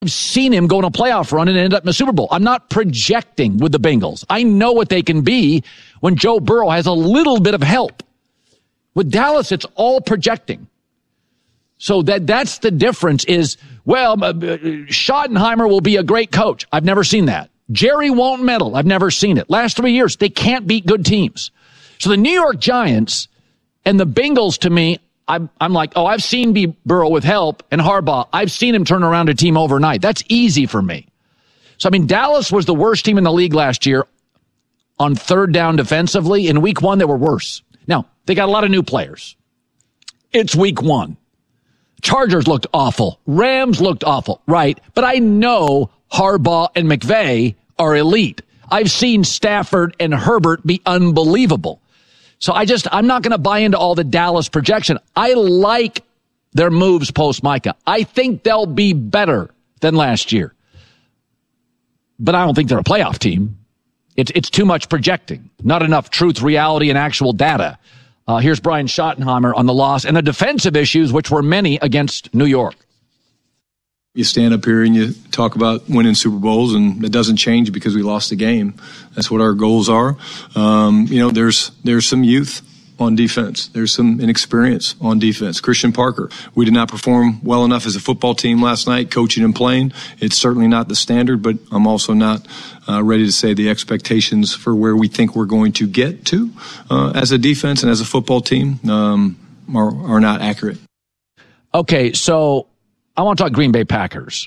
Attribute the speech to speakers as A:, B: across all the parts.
A: I've seen him go on a playoff run and end up in the Super Bowl. I'm not projecting with the Bengals. I know what they can be when Joe Burrow has a little bit of help. With Dallas, it's all projecting. So that's the difference is, well, Schottenheimer will be a great coach. I've never seen that. Jerry won't meddle. I've never seen it. Last 3 years, they can't beat good teams. So the New York Giants and the Bengals, to me, I'm like, oh, I've seen Burrow with help, and Harbaugh, I've seen him turn around a team overnight. That's easy for me. So, I mean, Dallas was the worst team in the league last year on third down defensively. In week one, they were worse. Now, they got a lot of new players. It's week one. Chargers looked awful. Rams looked awful, right? But I know Harbaugh and McVay are elite. I've seen Stafford and Herbert be unbelievable. So I'm not going to buy into all the Dallas projection. I like their moves post Micah. I think they'll be better than last year. But I don't think they're a playoff team. It's too much projecting. Not enough truth, reality, and actual data. Here's Brian Schottenheimer on the loss and the defensive issues, which were many against New York.
B: You stand up here and you talk about winning Super Bowls, and it doesn't change because we lost the game. That's what our goals are. There's some youth on defense. There's some inexperience on defense. Christian Parker, we did not perform well enough as a football team last night, coaching and playing. It's certainly not the standard, but I'm also not ready to say the expectations for where we think we're going to get to as a defense and as a football team are not accurate.
A: Okay, so I want to talk Green Bay Packers.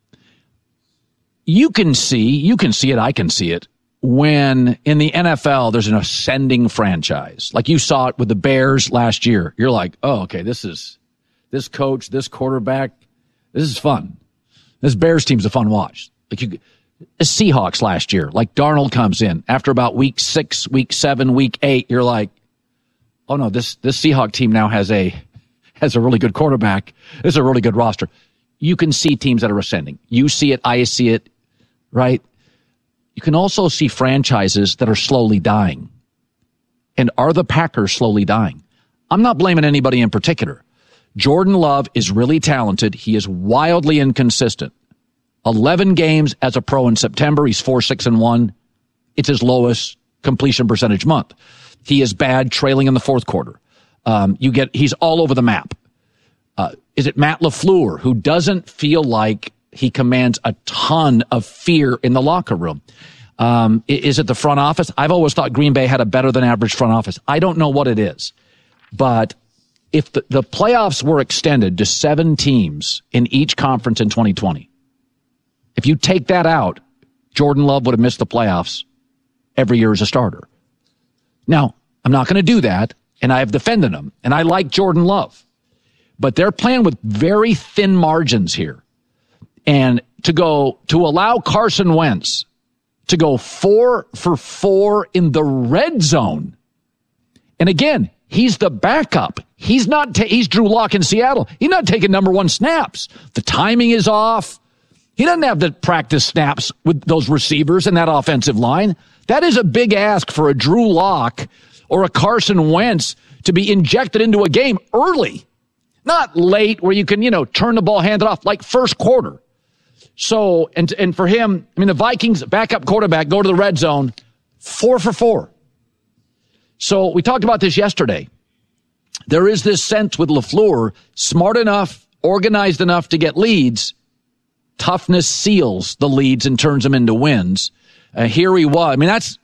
A: You can see it, I can see it, when in the NFL there's an ascending franchise. Like you saw it with the Bears last year. You're like, oh, okay, this coach, this quarterback, this is fun. This Bears team's a fun watch. Like the Seahawks last year, like Darnold comes in after about week 6, week 7, week 8, you're like, oh no, this Seahawk team now has a really good quarterback. This is a really good roster. You can see teams that are ascending. You see it, I see it, right? You can also see franchises that are slowly dying. And are the Packers slowly dying? I'm not blaming anybody in particular. Jordan Love is really talented. He is wildly inconsistent. 11 games as a pro in September. He's 4-6-1. It's his lowest completion percentage month. He is bad trailing in the fourth quarter. He's all over the map. Is it Matt LaFleur, who doesn't feel like he commands a ton of fear in the locker room? Is it the front office? I've always thought Green Bay had a better than average front office. I don't know what it is. But if the playoffs were extended to 7 teams in each conference in 2020, if you take that out, Jordan Love would have missed the playoffs every year as a starter. Now, I'm not going to do that, and I have defended him, and I like Jordan Love. But they're playing with very thin margins here. And to allow Carson Wentz to go 4 for 4 in the red zone. And again, he's the backup. He's Drew Lock in Seattle. He's not taking number 1 snaps. The timing is off. He doesn't have to practice snaps with those receivers and that offensive line. That is a big ask for a Drew Lock or a Carson Wentz to be injected into a game early. Not late where you can, turn the ball, hand it off, like first quarter. So, and for him, the Vikings backup quarterback go to the red zone, 4 for 4. So we talked about this yesterday. There is this sense with LaFleur, smart enough, organized enough to get leads. Toughness seals the leads and turns them into wins. Here he was.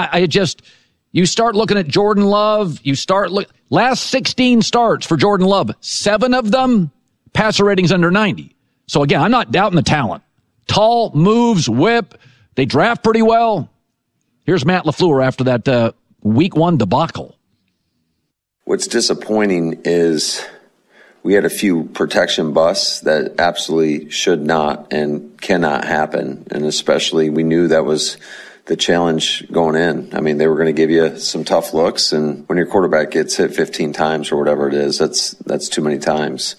A: You start looking at Jordan Love, last 16 starts for Jordan Love, 7 of them, passer ratings under 90. So again, I'm not doubting the talent. Tall, moves, whip. They draft pretty well. Here's Matt LaFleur after that week 1 debacle.
C: What's disappointing is we had a few protection busts that absolutely should not and cannot happen. And especially we knew that was the challenge going in. They were going to give you some tough looks, and when your quarterback gets hit 15 times or whatever it is, that's too many times.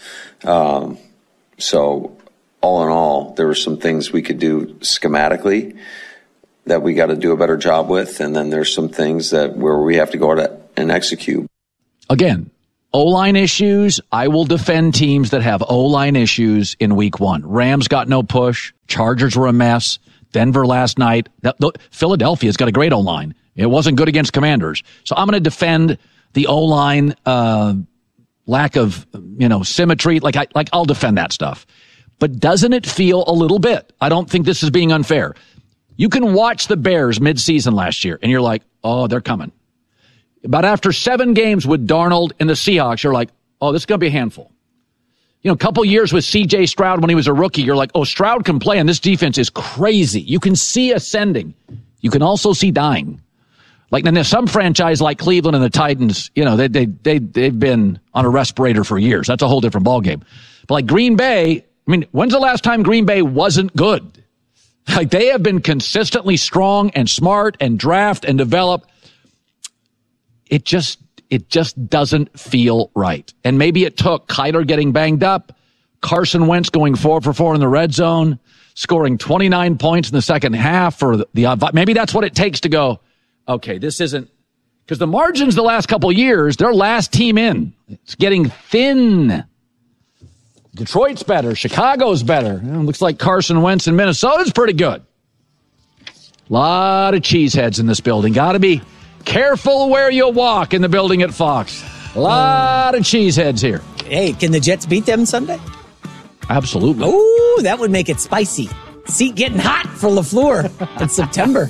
C: So all in all, there were some things we could do schematically that we got to do a better job with, and then there's some things where we have to go out and execute.
A: Again, O-line issues, I will defend teams that have O-line issues in week 1. Rams got no push. Chargers were a mess. Denver last night. Philadelphia's got a great O-line. It wasn't good against Commanders. So I'm going to defend the O-line lack of, symmetry. I'll defend that stuff. But doesn't it feel a little bit? I don't think this is being unfair. You can watch the Bears midseason last year, and you're like, oh, they're coming. But after 7 games with Darnold and the Seahawks, you're like, oh, this is going to be a handful. A couple years with C.J. Stroud when he was a rookie, you're like, oh, Stroud can play, and this defense is crazy. You can see ascending. You can also see dying. Some franchise like Cleveland and the Titans, they've been on a respirator for years. That's a whole different ballgame. But Green Bay, when's the last time Green Bay wasn't good? They have been consistently strong and smart and draft and develop. It just doesn't feel right. And maybe it took Kyler getting banged up, Carson Wentz going 4 for 4 in the red zone, scoring 29 points in the second half for maybe that's what it takes to go, okay, this isn't, because the margins the last couple of years, their last team in, it's getting thin. Detroit's better. Chicago's better. It looks like Carson Wentz in Minnesota's pretty good. A lot of cheeseheads in this building. Got to be careful where you walk in the building at Fox. A lot of cheeseheads here.
D: Hey, can the Jets beat them Sunday?
A: Absolutely.
D: Ooh, that would make it spicy. Seat getting hot for LaFleur in September.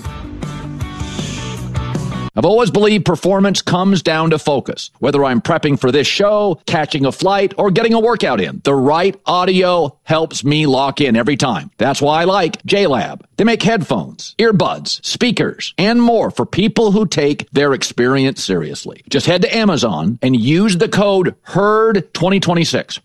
A: I've always believed performance comes down to focus. Whether I'm prepping for this show, catching a flight, or getting a workout in, the right audio helps me lock in every time. That's why I like JLab. They make headphones, earbuds, speakers, and more for people who take their experience seriously. Just head to Amazon and use the code HERD2026,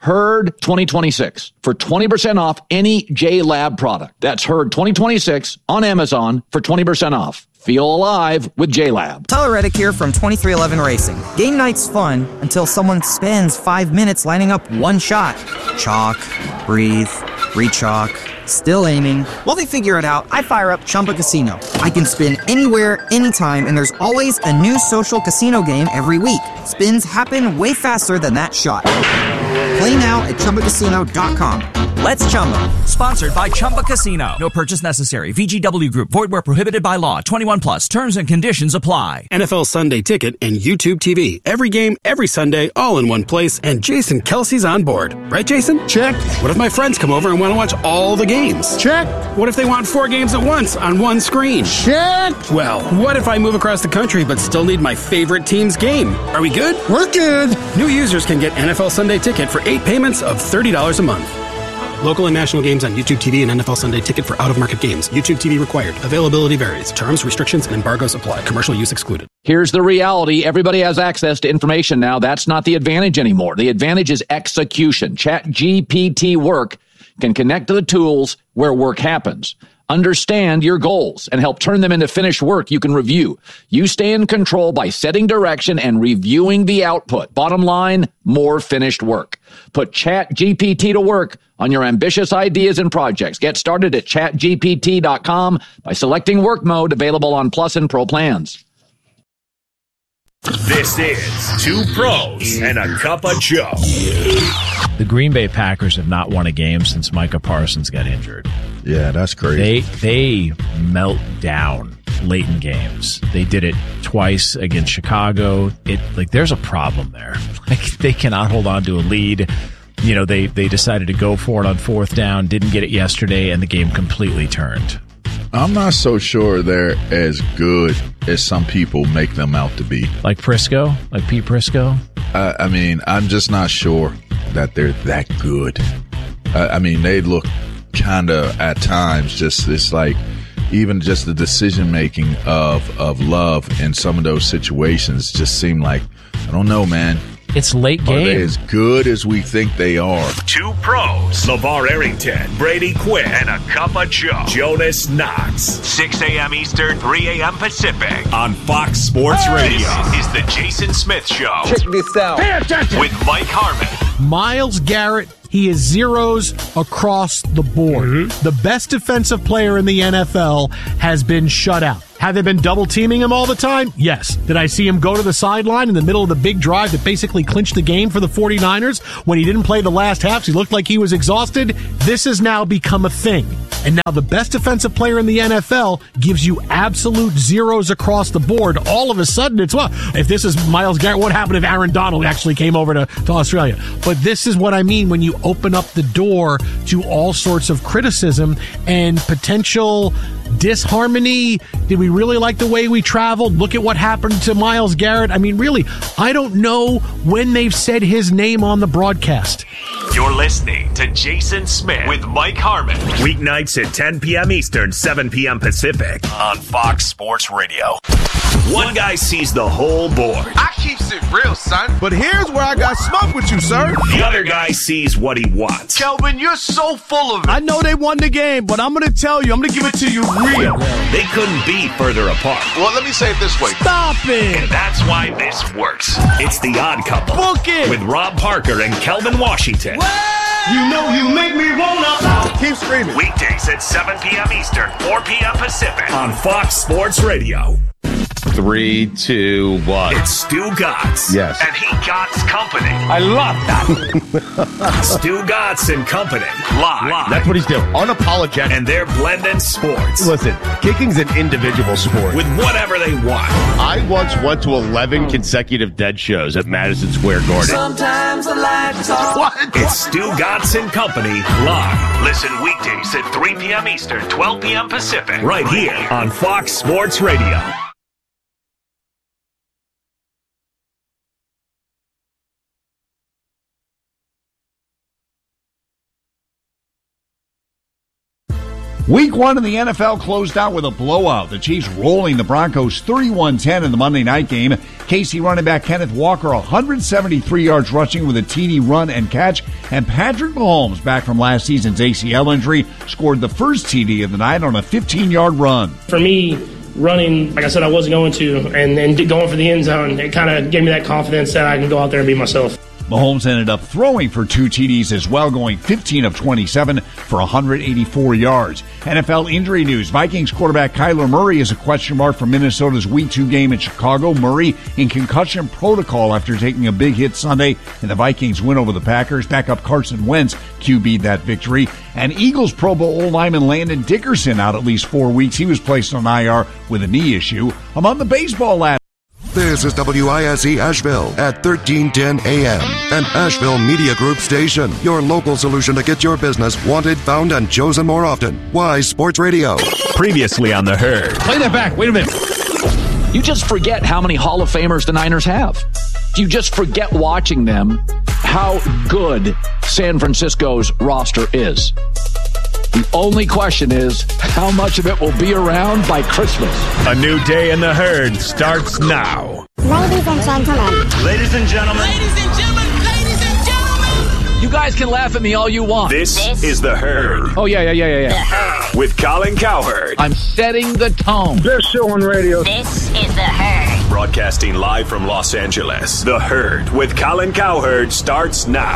A: HERD2026, for 20% off any JLab product. That's HERD2026 on Amazon for 20% off. Feel alive with JLab.
E: Tyler Reddick here from 2311 Racing. Game night's fun until someone spends 5 minutes lining up one shot. Chalk, breathe, re-chalk, still aiming. While they figure it out, I fire up Chumba Casino. I can spin anywhere, anytime, and there's always a new social casino game every week. Spins happen way faster than that shot. Play now at ChumbaCasino.com. Let's Chumba.
F: Sponsored by Chumba Casino. No purchase necessary. VGW Group. Void where prohibited by law. 21 plus. Terms and conditions apply.
G: NFL Sunday Ticket and YouTube TV. Every game, every Sunday, all in one place. And Jason Kelsey's on board. Right, Jason?
H: Check.
G: What if my friends come over and want to watch all the games?
H: Check.
G: What if they want 4 games at once on one screen?
H: Check.
G: Well, what if I move across the country but still need my favorite team's game? Are we good?
H: We're good.
G: New users can get NFL Sunday Ticket for 8 payments of $30 a month. Local and national games on YouTube TV and NFL Sunday Ticket for out-of-market games. YouTube TV required. Availability varies. Terms, restrictions, and embargoes apply. Commercial use excluded.
A: Here's the reality. Everybody has access to information now. That's not the advantage anymore. The advantage is execution. ChatGPT Work can connect to the tools where work happens. Understand your goals and help turn them into finished work you can review. You stay in control by setting direction and reviewing the output. Bottom line, more finished work. Put ChatGPT to work on your ambitious ideas and projects. Get started at ChatGPT.com by selecting work mode, available on Plus and Pro plans.
I: This is Two Pros and a Cup of Joe.
J: The Green Bay Packers have not won a game since Micah Parsons got injured.
K: Yeah, that's crazy.
J: They melt down late in games. They did it twice against Chicago. There's a problem there. They cannot hold on to a lead. They decided to go for it on 4th down, didn't get it yesterday, and the game completely turned.
K: I'm not so sure they're as good as some people make them out to be.
J: Like Prisco? Like Pete Prisco?
K: I'm just not sure that they're that good. They look kind of at times it's like even just the decision making of Love in some of those situations just seem like, I don't know, man.
J: It's late game.
K: Are they as good as we think they are?
I: Two Pros, LeVar Arrington, Brady Quinn, and a Cup of Joe, Jonas Knox. 6 a.m. Eastern, 3 a.m. Pacific on Fox Sports Radio. This is the Jason Smith Show.
L: Check this out.
I: Pay attention. With Mike Harmon.
H: Myles Garrett, he is zeros across the board. Mm-hmm. The best defensive player in the NFL has been shut out. Have they been double teaming him all the time? Yes. Did I see him go to the sideline in the middle of the big drive that basically clinched the game for the 49ers when he didn't play the last half? He looked like he was exhausted. This has now become a thing. And now the best defensive player in the NFL gives you absolute zeros across the board. All of a sudden, it's, well, if this is Myles Garrett, what happened if Aaron Donald actually came over to Australia? But this is what I mean when you open up the door to all sorts of criticism and potential disharmony. Did we really like the way we traveled? Look at what happened to Myles Garrett. I mean, really, I don't know when they've said his name on the broadcast.
I: You're listening to Jason Smith with Mike Harmon. Weeknights at 10 p.m. Eastern, 7 p.m. Pacific on Fox Sports Radio. One guy sees the whole board.
L: I keeps it real, son. But here's where I got smoke with you, sir.
I: The other guy sees what he wants.
L: Kelvin, you're so full of it.
M: I know they won the game, but I'm going to tell you, I'm going to give it to you real.
I: They couldn't be further apart.
L: Well, let me say it this way.
M: Stop it.
I: And that's why this works. It's The Odd Couple.
M: Book it.
I: With Rob Parker and Kelvin Washington.
M: You know you make me wanna.
L: Keep screaming.
I: Weekdays at 7 p.m. Eastern, 4 p.m. Pacific on Fox Sports Radio.
N: 3, 2, 1.
I: It's Stu Gatz.
N: Yes.
I: And he Gatz Company.
N: I love that.
I: Stu Gatz and Company. Live.
N: That's what he's doing. Unapologetic.
I: And they're blending sports.
N: Listen, kicking's an individual sport.
I: With whatever they want.
N: I once went to 11 consecutive dead shows at Madison Square Garden.
O: Sometimes I like to talk.
I: What? It's Stu Gatz and Company live. Listen weekdays at 3 p.m. Eastern, 12 p.m. Pacific. Right here on Fox Sports Radio.
P: Week 1 in the NFL closed out with a blowout. The Chiefs rolling the Broncos 31-10 in the Monday night game. KC running back Kenneth Walker, 173 yards rushing with a TD run and catch. And Patrick Mahomes, back from last season's ACL injury, scored the first TD of the night on a 15-yard run.
Q: For me, running, like I said, I wasn't going to, and going for the end zone, it kind of gave me that confidence that I can go out there and be myself.
P: Mahomes ended up throwing for 2 TDs as well, going 15 of 27 for 184 yards. NFL injury news. Vikings quarterback Kyler Murray is a question mark for Minnesota's Week 2 game in Chicago. Murray in concussion protocol after taking a big hit Sunday in the Vikings win over the Packers. Backup Carson Wentz QB'd that victory. And Eagles Pro Bowl lineman Landon Dickerson out at least 4 weeks. He was placed on IR with a knee issue. Among the baseball lads.
R: This is WISE Asheville at 1310 AM, an Asheville Media Group station. Your local solution to get your business wanted, found, and chosen more often. Wise Sports Radio.
I: Previously on The Herd.
H: Play that back. Wait a minute.
A: You just forget how many Hall of Famers the Niners have. You just forget watching them how good San Francisco's roster is. The only question is, how much of it will be around by Christmas?
I: A new day in The Herd starts now.
S: Ladies and gentlemen.
I: Ladies and gentlemen.
S: Ladies and gentlemen. Ladies and gentlemen.
A: You guys can laugh at me all you want.
I: This is The Herd.
A: Oh, yeah.
S: The Herd.
I: With Colin Cowherd.
A: I'm setting the tone.
L: Best show on radio.
S: This is The Herd.
I: Broadcasting live from Los Angeles. The Herd with Colin Cowherd starts now.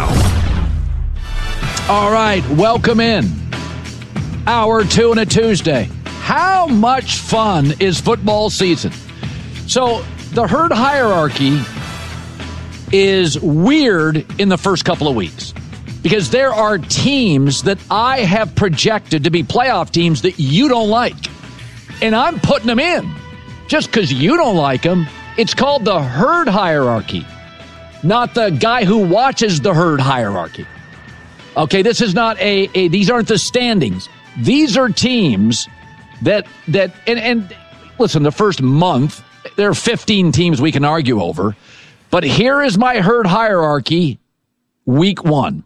A: All right, welcome in. Hour 2 on a Tuesday. How much fun is football season? So the Herd hierarchy is weird in the first couple of weeks because there are teams that I have projected to be playoff teams that you don't like. And I'm putting them in just because you don't like them. It's called the Herd hierarchy, not the guy who watches the Herd hierarchy. Okay, this is not these aren't the standings. These are teams that and listen, the first month, there are 15 teams we can argue over. But here is my Herd hierarchy, week 1.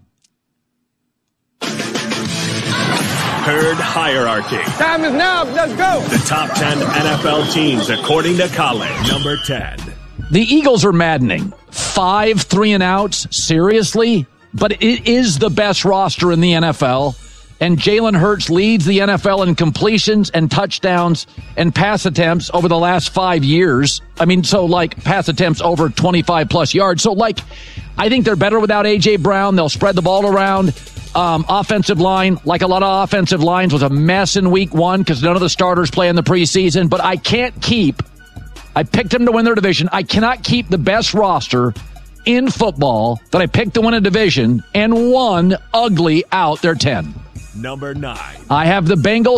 I: Herd hierarchy.
M: Time is now. Let's go.
I: The top 10 NFL teams according to Colin. Number 10.
A: The Eagles are maddening. 5 3-and-outs. Seriously? But it is the best roster in the NFL. And Jalen Hurts leads the NFL in completions and touchdowns and pass attempts over the last 5 years. I mean, so like pass attempts over 25 plus yards. So like, I think they're better without A.J. Brown. They'll spread the ball around. offensive line, like a lot of offensive lines, was a mess in week 1 because none of the starters play in the preseason. But I picked them to win their division. I cannot keep the best roster in football that I picked to win a division and won ugly out their 10.
I: Number 9.
A: I have the Bengals